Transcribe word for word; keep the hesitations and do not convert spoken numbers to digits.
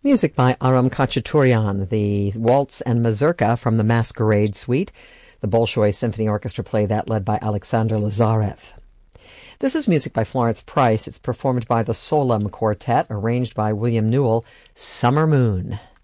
Music by Aram Khachaturian, the Waltz and Mazurka from the Masquerade Suite. The Bolshoi Symphony Orchestra play that, led by Alexander Lazarev. This is music by Florence Price. It's performed by the Solem Quartet, arranged by William Newell. Summer Moon.